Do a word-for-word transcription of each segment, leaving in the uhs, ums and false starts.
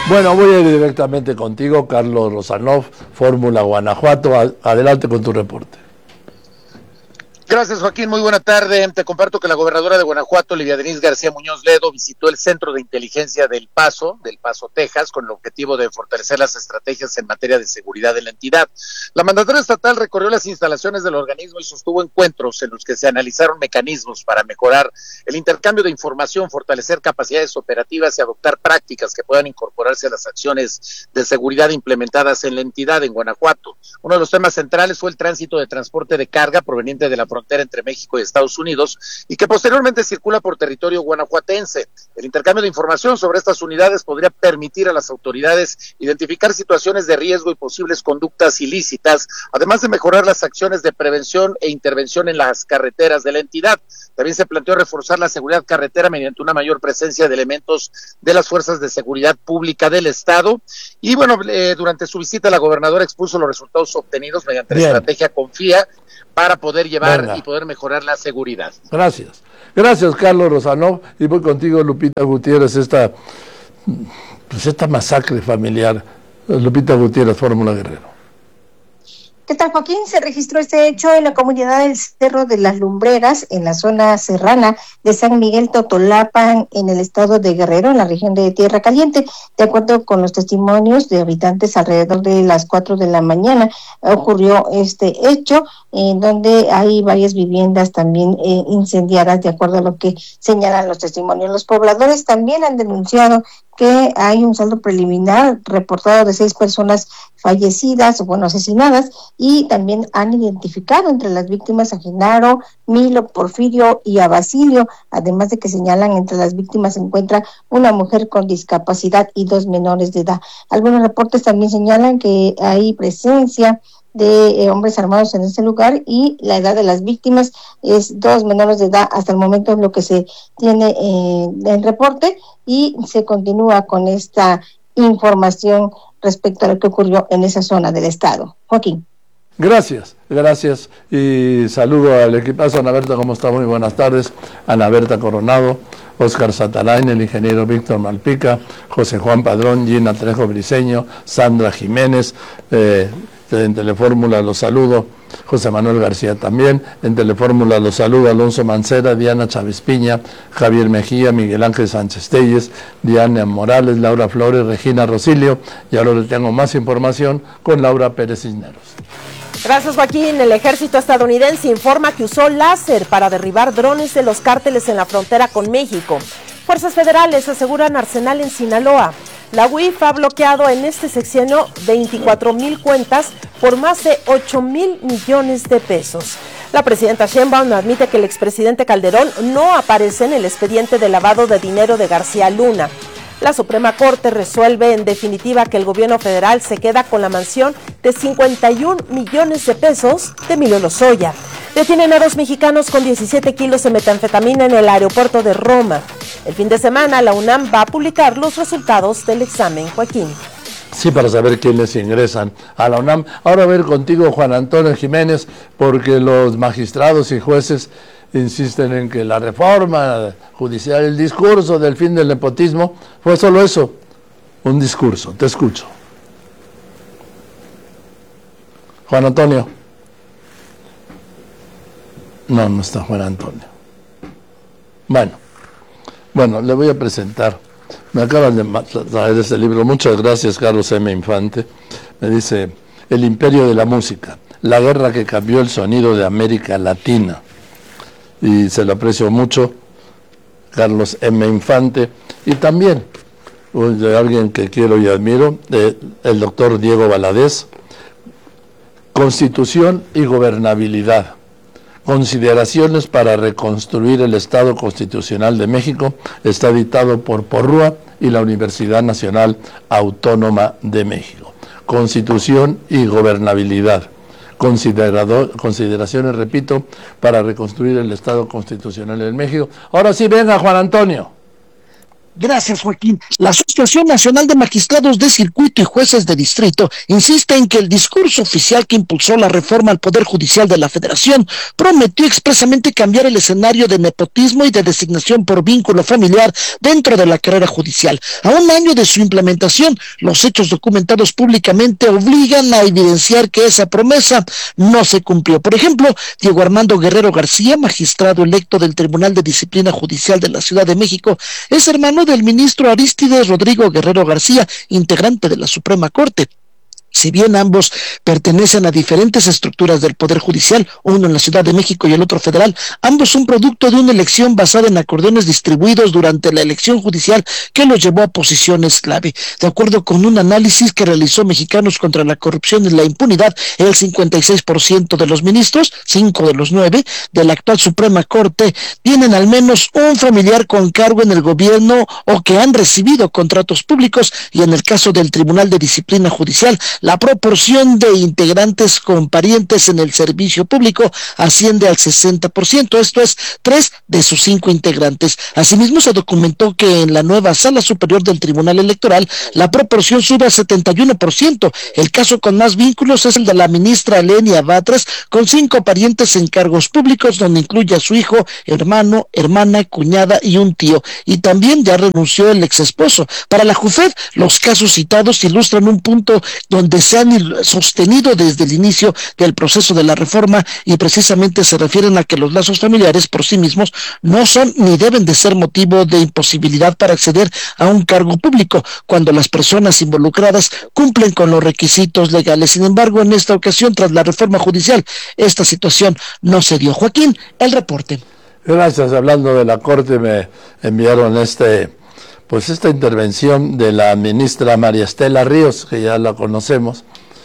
Bueno, voy a ir directamente contigo, Carlos Rosanov, Fórmula Guanajuato. Adelante con tu reporte. Gracias, Joaquín. Muy buena tarde. Te comparto que la gobernadora de Guanajuato, Lidia Denise García Muñoz Ledo, visitó el Centro de Inteligencia del Paso, del Paso, Texas, con el objetivo de fortalecer las estrategias en materia de seguridad de la entidad. La mandataria estatal recorrió las instalaciones del organismo y sostuvo encuentros en los que se analizaron mecanismos para mejorar el intercambio de información, fortalecer capacidades operativas y adoptar prácticas que puedan incorporarse a las acciones de seguridad implementadas en la entidad en Guanajuato. Uno de los temas centrales fue el tránsito de transporte de carga proveniente de la frontera entre México y Estados Unidos y que posteriormente circula por territorio guanajuatense. El intercambio de información sobre estas unidades podría permitir a las autoridades identificar situaciones de riesgo y posibles conductas ilícitas, además de mejorar las acciones de prevención e intervención en las carreteras de la entidad. También se planteó reforzar la seguridad carretera mediante una mayor presencia de elementos de las fuerzas de seguridad pública del Estado. Y bueno, eh, durante su visita la gobernadora expuso los resultados obtenidos mediante Bien. la estrategia Confía para poder llevar Venga. y poder mejorar la seguridad. Gracias. Gracias, Carlos Rosanov. Y voy contigo, Lupita Gutiérrez, esta, pues esta masacre familiar. Lupita Gutiérrez, Fórmula Guerrero. ¿Qué tal, Joaquín? Se registró este hecho en la comunidad del Cerro de las Lumbreras, en la zona serrana de San Miguel Totolapan, en el estado de Guerrero, en la región de Tierra Caliente. De acuerdo con los testimonios de habitantes, alrededor de las cuatro de la mañana ocurrió este hecho, en donde hay varias viviendas también eh, incendiadas, de acuerdo a lo que señalan los testimonios. Los pobladores también han denunciado que hay un saldo preliminar reportado de seis personas fallecidas, o bueno, asesinadas, y también han identificado entre las víctimas a Genaro, Milo, Porfirio y a Basilio, además de que señalan entre las víctimas se encuentra una mujer con discapacidad y dos menores de edad. Algunos reportes también señalan que hay presencia de eh, hombres armados en ese lugar y la edad de las víctimas es dos menores de edad. Hasta el momento es lo que se tiene eh, en reporte y se continúa con esta información respecto a lo que ocurrió en esa zona del estado. Joaquín. Gracias, gracias y saludo al equipazo. Ana Berta, ¿cómo está? Muy buenas tardes. Ana Berta Coronado, Óscar Satalain, el ingeniero Víctor Malpica, José Juan Padrón, Gina Trejo Briceño, Sandra Jiménez, eh, en Telefórmula los saludo, José Manuel García también, en Telefórmula los saludo, Alonso Mancera, Diana Chávez Piña, Javier Mejía, Miguel Ángel Sánchez Telles, Diana Morales, Laura Flores, Regina Rosilio, y ahora les tengo más información con Laura Pérez Cisneros. Gracias, Joaquín. El ejército estadounidense informa que usó láser para derribar drones de los cárteles en la frontera con México. Fuerzas federales aseguran arsenal en Sinaloa. La U I F ha bloqueado en este sexenio veinticuatro mil cuentas por más de ocho mil millones de pesos. La presidenta Sheinbaum admite que el expresidente Calderón no aparece en el expediente de lavado de dinero de García Luna. La Suprema Corte resuelve en definitiva que el gobierno federal se queda con la mansión de cincuenta y un millones de pesos de Emilio Lozoya. Detienen a dos mexicanos con diecisiete kilos de metanfetamina en el aeropuerto de Roma. El fin de semana la UNAM va a publicar los resultados del examen, Joaquín. Sí, para saber quiénes ingresan a la UNAM. Ahora a ver contigo, Juan Antonio Jiménez, porque los magistrados y jueces insisten en que la reforma judicial, el discurso del fin del nepotismo, fue solo eso, un discurso. Te escucho. Juan Antonio. No, no está Juan Antonio. Bueno, bueno, le voy a presentar. Me acaban de traer este libro. Muchas gracias, Carlos M. Infante. Me dice, El imperio de la música, la guerra que cambió el sonido de América Latina. Y se lo aprecio mucho, Carlos M. Infante. Y también, de alguien que quiero y admiro, de, el doctor Diego Valadez, Constitución y Gobernabilidad. Consideraciones para reconstruir el Estado Constitucional de México, está editado por Porrúa y la Universidad Nacional Autónoma de México. Constitución y Gobernabilidad. Consideraciones, repito, para reconstruir el Estado Constitucional de México. Ahora sí, venga, Juan Antonio. Gracias, Joaquín. La Asociación Nacional de Magistrados de Circuito y Jueces de Distrito insiste en que el discurso oficial que impulsó la reforma al Poder Judicial de la Federación prometió expresamente cambiar el escenario de nepotismo y de designación por vínculo familiar dentro de la carrera judicial. A un año de su implementación, los hechos documentados públicamente obligan a evidenciar que esa promesa no se cumplió. Por ejemplo, Diego Armando Guerrero García, magistrado electo del Tribunal de Disciplina Judicial de la Ciudad de México, es hermano del ministro Arístides Rodrigo Guerrero García, integrante de la Suprema Corte. Si bien ambos pertenecen a diferentes estructuras del Poder Judicial, uno en la Ciudad de México y el otro federal, ambos son producto de una elección basada en acordeones distribuidos durante la elección judicial que los llevó a posiciones clave. De acuerdo con un análisis que realizó Mexicanos contra la Corrupción y la Impunidad, el cincuenta y seis por ciento de los ministros, cinco de los nueve, de la actual Suprema Corte, tienen al menos un familiar con cargo en el gobierno o que han recibido contratos públicos, y en el caso del Tribunal de Disciplina Judicial, la proporción de integrantes con parientes en el servicio público asciende al sesenta por ciento, esto es, tres de sus cinco integrantes. Asimismo, se documentó que en la nueva Sala Superior del Tribunal Electoral, la proporción sube al setenta y uno por ciento. El caso con más vínculos es el de la ministra Lenia Batres, con cinco parientes en cargos públicos, donde incluye a su hijo, hermano, hermana, cuñada y un tío. Y también ya renunció el exesposo. Para la JUFED, los casos citados ilustran un punto donde se han sostenido desde el inicio del proceso de la reforma, y precisamente se refieren a que los lazos familiares por sí mismos no son ni deben de ser motivo de imposibilidad para acceder a un cargo público cuando las personas involucradas cumplen con los requisitos legales. Sin embargo, en esta ocasión, tras la reforma judicial, esta situación no se dio. Joaquín, el reporte. Gracias. Hablando de la Corte, me enviaron este... pues esta intervención de la ministra María Estela Ríos, que ya la conocemos.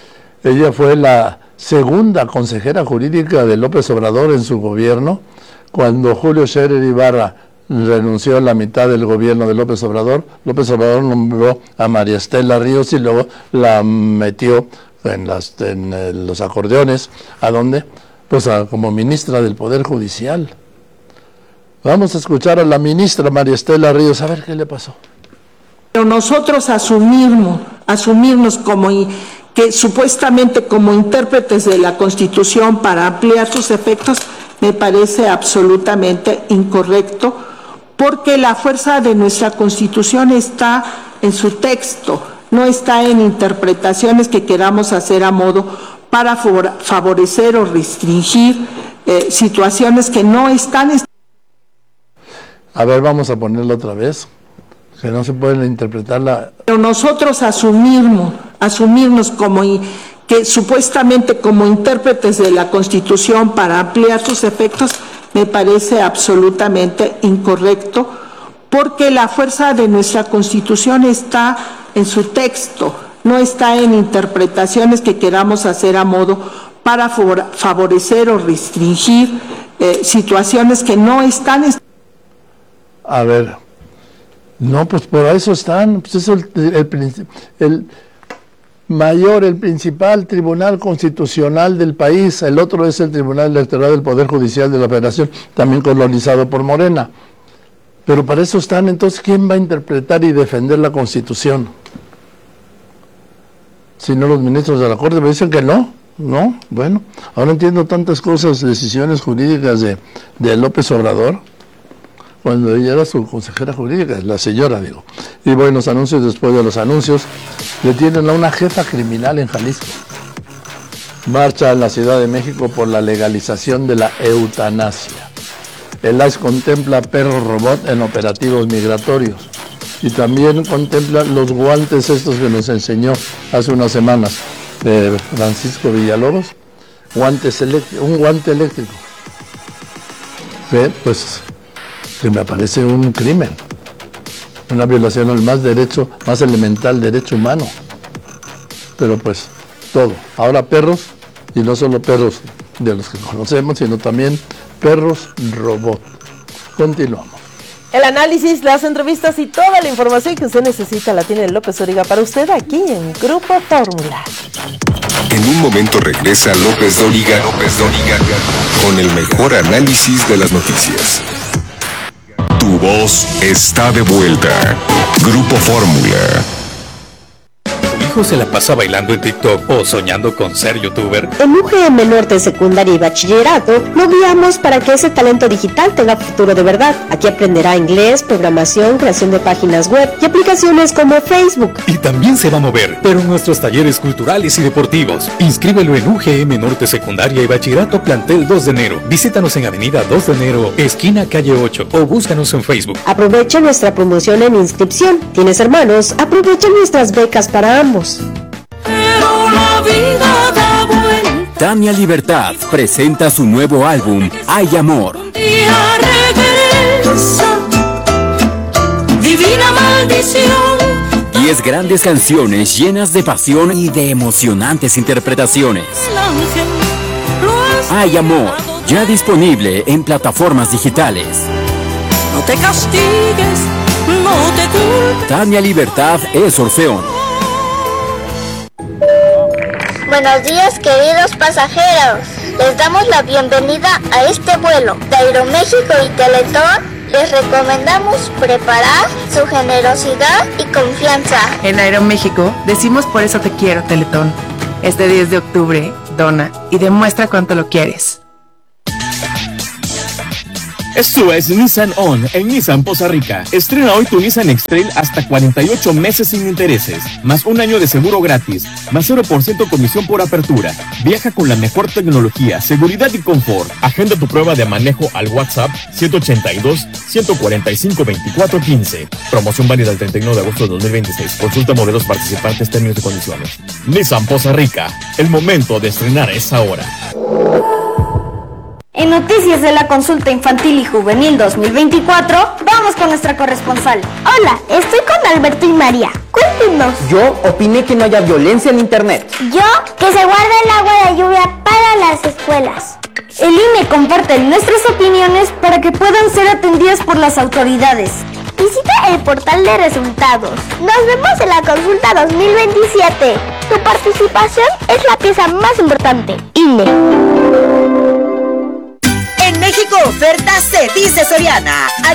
Ella fue la segunda consejera jurídica de López Obrador en su gobierno, cuando Julio Scherer Ibarra renunció a la mitad del gobierno de López Obrador. López Obrador nombró a María Estela Ríos y luego la metió en, las, en eh, los acordeones. ¿A dónde? Pues a, como ministra del Poder Judicial. Vamos a escuchar a la ministra María Estela Ríos, a ver qué le pasó. Pero nosotros asumirnos, asumirnos como que supuestamente como intérpretes de la Constitución para ampliar sus efectos, me parece absolutamente incorrecto, porque la fuerza de nuestra Constitución está en su texto, no está en interpretaciones que queramos hacer a modo para favorecer o restringir eh, situaciones que no están. A ver, vamos a ponerlo otra vez, que no se puede interpretar la... Pero nosotros asumirnos, asumirnos como que supuestamente como intérpretes de la Constitución para ampliar sus efectos, me parece absolutamente incorrecto, porque la fuerza de nuestra Constitución está en su texto, no está en interpretaciones que queramos hacer a modo para favorecer o restringir eh, situaciones que no están... A ver, no, pues por eso están, pues es el, el, el mayor, el principal tribunal constitucional del país, el otro es el Tribunal Electoral del Poder Judicial de la Federación, también colonizado por Morena. Pero para eso están, entonces, ¿quién va a interpretar y defender la Constitución? Si no los ministros de la Corte me dicen que no, no, bueno, ahora entiendo tantas cosas, decisiones jurídicas de, de López Obrador, cuando ella era su consejera jurídica, la señora, digo. Y bueno, los anuncios, después de los anuncios, detienen a una jefa criminal en Jalisco. Marcha en la Ciudad de México por la legalización de la eutanasia. El I C E contempla perros robot en operativos migratorios. Y también contempla los guantes estos que nos enseñó hace unas semanas de Francisco Villalobos. Guantes un guante eléctrico. ¿Ve? Pues... que me parece un crimen, una violación al más derecho, más elemental derecho humano. Pero pues todo. Ahora perros, y no solo perros de los que conocemos, sino también perros robot. Continuamos. El análisis, las entrevistas y toda la información que usted necesita la tiene López Dóriga para usted aquí en Grupo Fórmula. En un momento regresa López Dóriga, López Dóriga con el mejor análisis de las noticias. Tu Tu voz está de vuelta. Grupo Fórmula. ¿Se la pasa bailando en TikTok o soñando con ser youtuber? En U G M Norte Secundaria y Bachillerato lo guiamos para que ese talento digital tenga futuro de verdad. Aquí aprenderá inglés, programación, creación de páginas web y aplicaciones como Facebook. Y también se va a mover, pero en nuestros talleres culturales y deportivos. Inscríbelo en U G M Norte Secundaria y Bachillerato Plantel dos de enero. Visítanos en Avenida dos de enero, esquina calle ocho, o búscanos en Facebook. Aprovecha nuestra promoción en inscripción. ¿Tienes hermanos? Aprovecha nuestras becas para ambos. Pero la vida da vuelta. Tania Libertad presenta su nuevo álbum, Hay Amor. Un día regresa, divina maldición. Diez grandes canciones llenas de pasión y de emocionantes interpretaciones. Hay Amor, ya disponible en plataformas digitales. No te castigues, no te culpes. Tania Libertad es Orfeón. Buenos días, queridos pasajeros. Les damos la bienvenida a este vuelo de Aeroméxico y Teletón. Les recomendamos preparar su generosidad y confianza. En Aeroméxico decimos por eso te quiero, Teletón. Este diez de octubre, dona y demuestra cuánto lo quieres. Esto es Nissan On en Nissan Poza Rica. Estrena hoy tu Nissan X-Trail hasta cuarenta y ocho meses sin intereses, más un año de seguro gratis, más cero por ciento comisión por apertura. Viaja con la mejor tecnología, seguridad y confort. Agenda tu prueba de manejo al WhatsApp ciento ochenta y dos, ciento cuarenta y cinco, veinticuatro quince. Promoción válida el treinta y uno de agosto de dos mil veintiséis. Consulta modelos participantes, términos y condiciones. Nissan Poza Rica. El momento de estrenar es ahora. En Noticias de la Consulta Infantil y Juvenil dos mil veinticuatro, vamos con nuestra corresponsal. Hola, estoy con Alberto y María. Cuéntenos. Yo opiné que no haya violencia en internet. Yo, que se guarde el agua de lluvia para las escuelas. El I N E comparte nuestras opiniones para que puedan ser atendidas por las autoridades. Visita el portal de resultados. Nos vemos en la consulta dos mil veintisiete. Tu participación es la pieza más importante. I N E. En México oferta se dice Soriana.